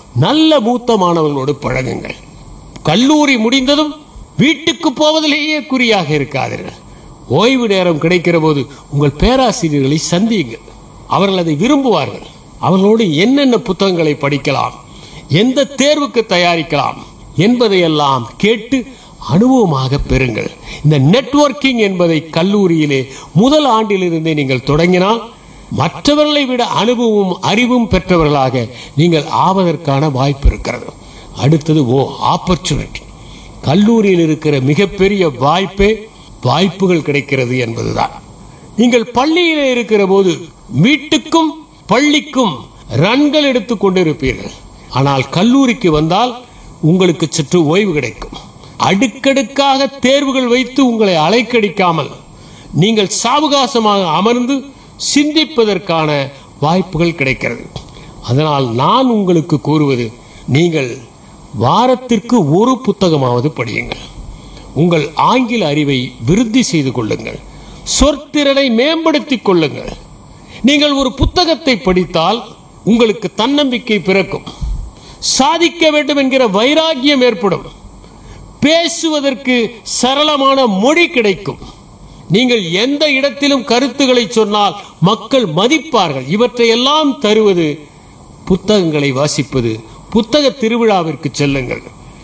நல்ல மூத்த மாணவர்களோடு பழகுங்கள். கல்லூரி முடிந்ததும் வீட்டுக்கு போவதிலேயே குறியாக இருக்காதீர்கள். ஓய்வு நேரம் கிடைக்கிற போது உங்கள் பேராசிரியர்களை சந்தியுங்கள். அவர்கள் அதை விரும்புவார்கள். அவர்களோடு என்னென்ன புத்தகங்களை படிக்கலாம், எந்த தேர்வுக்கு தயாரிக்கலாம் என்பதையெல்லாம் கேட்டு அனுபவமாக பெறுங்கள். இந்த நெட்வொர்க்கிங் என்பதை கல்லூரியிலே முதல் ஆண்டிலிருந்தே நீங்கள் தொடங்கினால் மற்றவர்களை விட அனுபவமும் அறிவும் பெற்றவர்களாக நீங்கள் ஆவதற்கான வாய்ப்பு இருக்கிறது. அடுத்தது ஆப்பர்ச்சுனிட்டி. கல்லூரியில் இருக்கிற மிகப்பெரிய வாய்ப்புகள் கிடைக்கிறது என்பதுதான். நீங்கள் பள்ளியிலே இருக்கிற போது வீட்டுக்கும் பள்ளிக்கும் ரன்கள் எடுத்துக் கொண்டிருப்பீர்கள். ஆனால் கல்லூரிக்கு வந்தால் உங்களுக்கு சற்று ஓய்வு கிடைக்கும். அடுக்கடுக்காக தேர்வுகள் வைத்து உங்களை அலைக்கடிக்காமல் நீங்கள் சாவகாசமாக அமர்ந்து சிந்திப்பதற்கான வாய்ப்புகள் கிடைக்கிறது. அதனால் நான் உங்களுக்கு கூறுவது, நீங்கள் வாரத்திற்கு ஒரு புத்தகமாவது படியுங்கள். உங்கள் ஆங்கில அறிவை விருத்தி செய்து கொள்ளுங்கள். சொற்திறனை மேம்படுத்திக் கொள்ளுங்கள். நீங்கள் ஒரு புத்தகத்தை படித்தால் உங்களுக்கு தன்னம்பிக்கை பிறக்கும். சாதிக்க வேண்டும் என்கிற வைராக்கியம் ஏற்படும். பேசுவதற்கு சரளமான மொழி கிடைக்கும். நீங்கள் எந்த இடத்திலும் கருத்துக்களை சொன்னால் மக்கள் மதிப்பார்கள். இவற்றையெல்லாம் தருவது புத்தகங்களை வாசிப்பது. புத்தக திருவிழாவிற்கு செல்லுங்கள்.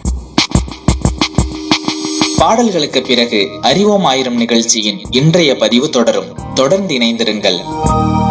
பாடல்களுக்கு பிறகு அறிவோம் ஆயிரம் நிகழ்ச்சியின் இன்றைய பதிவு தொடரும். தொடர்ந்து இணைந்திருங்கள்.